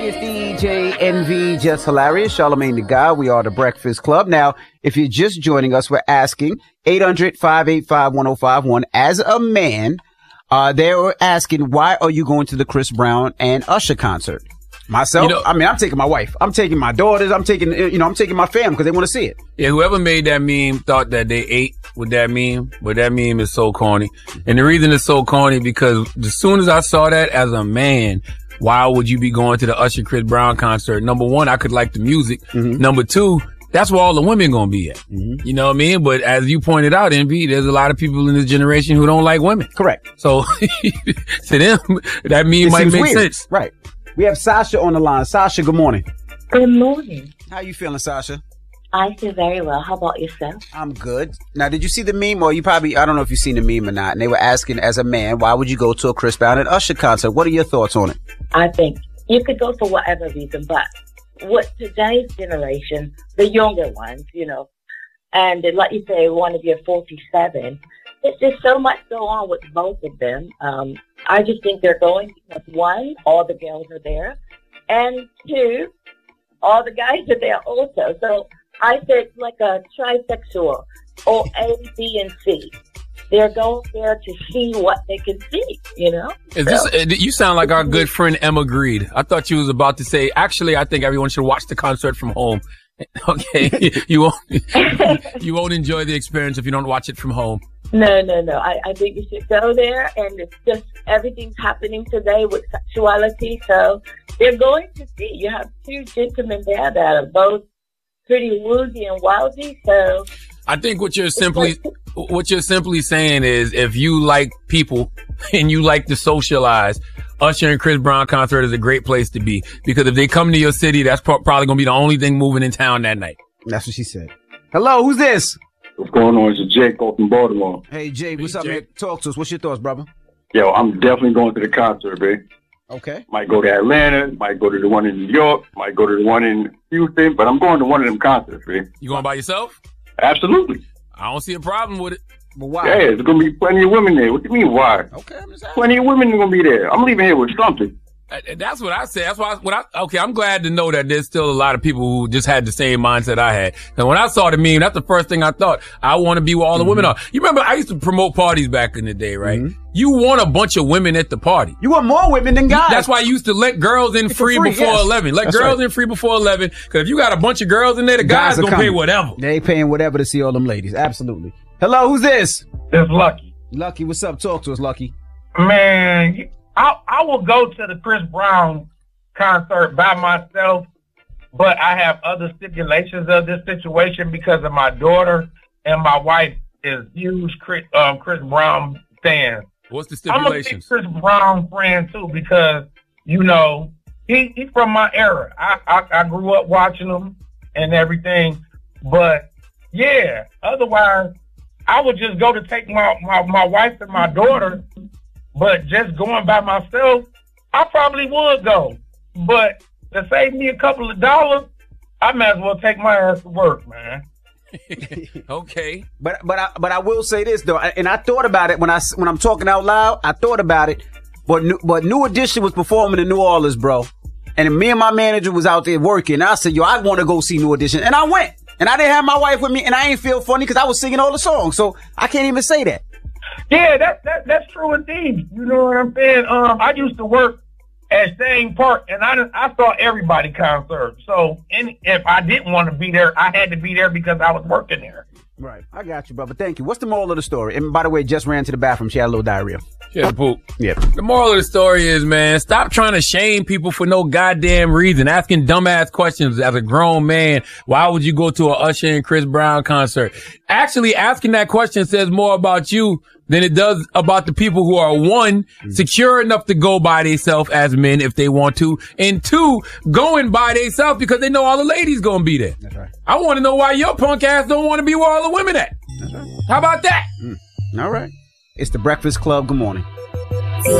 It's DJ NV, Just Hilarious, Charlamagne the God. We are the Breakfast Club. Now, if you're just joining us, we're asking 800-585-1051. As a man, they were asking, why are you going to the Chris Brown and Usher concert? Myself, I'm taking my wife. I'm taking my daughters. I'm taking my fam because they want to see it. Yeah, whoever made that meme thought that they ate with that meme, but that meme is so corny. And the reason it's so corny because as soon as I saw that as a man, why would you be going to the Usher Chris Brown concert? Number one, I could like the music. Mm-hmm. Number two, that's where all the women gonna be at. Mm-hmm. You know what I mean? But as you pointed out, NB, there's a lot of people in this generation who don't like women. Correct. So to them, that meme might make sense. Right. We have Sasha on the line. Sasha, good morning. Good morning. How you feeling, Sasha? I feel very well. How about yourself? I'm good. Now, did you see the meme? Or I don't know if you've seen the meme or not. And they were asking, as a man, why would you go to a Chris Brown and Usher concert? What are your thoughts on it? I think you could go for whatever reason, but with today's generation, the younger ones, and like you say, one of your 47, there's just so much go on with both of them. I just think they're going because one, all the girls are there, and two, all the guys are there also. So I said it's like a trisexual, or A, B, and C. They're going there to see what they can see, You sound like our good friend Emma Greed. I thought you was about to say, actually, I think everyone should watch the concert from home. Okay, you won't enjoy the experience if you don't watch it from home. No. I think you should go there, and it's just everything's happening today with sexuality. So they're going to see. You have two gentlemen there that are both pretty woozy and wildy. So I think what you're simply saying is, if you like people and you like to socialize, Usher and Chris Brown concert is a great place to be, because if they come to your city, that's probably going to be the only thing moving in town that night. That's what she said. Hello, who's this? What's going on? It's Jake from Baltimore. Hey, Jake, what's up, man? Talk to us. What's your thoughts, brother? Yo, I'm definitely going to the concert, babe. Okay. Might go to Atlanta, might go to the one in New York, might go to the one in Houston, but I'm going to one of them concerts, babe. You going by yourself? Absolutely. I don't see a problem with it. But why? Yeah, there's going to be plenty of women there. What do you mean, why? Okay, I'm just asking. Plenty of women are going to be there. I'm leaving here with something. That's what I said. That's why I'm glad to know that there's still a lot of people who just had the same mindset I had. And when I saw the meme, that's the first thing I thought. I want to be where all the women are. You remember I used to promote parties back in the day, right? Mm-hmm. You want a bunch of women at the party. You want more women than guys. That's why you used to let girls in free before 11. Let girls in free before 11. Because if you got a bunch of girls in there, the guys going to pay whatever. They paying whatever to see all them ladies. Absolutely. Hello, who's this? It's Lucky. Lucky, what's up? Talk to us, Lucky. Man, I will go to the Chris Brown concert by myself, but I have other stipulations of this situation because of my daughter and my wife is huge Chris Brown fans. What's the stipulations? I'm a big Chris Brown friend too because he's from my era. I grew up watching him and everything, but yeah, otherwise I would just go to take my wife and my daughter, but just going by myself, I probably would go. But to save me a couple of dollars, I might as well take my ass to work, man. Okay. But I will say this though, and I thought about it when I'm talking out loud. I thought about it, but New Edition was performing in New Orleans, bro, and me and my manager was out there working. And I said, yo, I want to go see New Edition, and I went, and I didn't have my wife with me, and I ain't feel funny because I was singing all the songs, so I can't even say that. Yeah, that's true indeed. You know what I'm saying? I used to work at Staying Park, and I saw everybody concert. So if I didn't want to be there, I had to be there because I was working there. Right. I got you, brother. Thank you. What's the moral of the story? And by the way, just ran to the bathroom. She had a little diarrhea. She had a poop. Yeah. The moral of the story is, man, stop trying to shame people for no goddamn reason. Asking dumbass questions as a grown man. Why would you go to a Usher and Chris Brown concert? Actually, asking that question says more about you than it does about the people who are, one, secure enough to go by themselves as men if they want to, and two, going by themselves because they know all the ladies gonna be there. That's right. I want to know why your punk ass don't want to be where all the women at. That's right. How about that? All right. It's the Breakfast Club. Good morning.